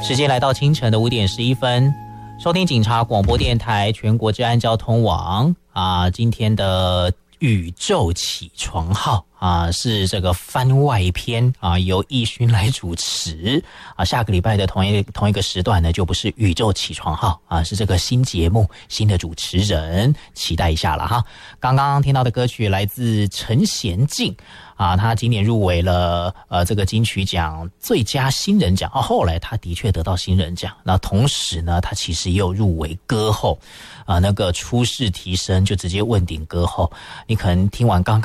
时间来到清晨的5:11，收听警察广播电台全国治安交通网啊，今天的宇宙起床号啊，是这个番外篇啊，由奕勋来主持啊。下个礼拜的同一个时段呢，就不是宇宙起床号啊，是这个新节目新的主持人，期待一下了哈。刚刚听到的歌曲来自陈贤进啊，他今年入围了这个金曲奖最佳新人奖啊，后来他的确得到新人奖。那同时呢，他其实也有入围歌后啊，那个初试提升就直接问鼎歌后。你可能听完刚刚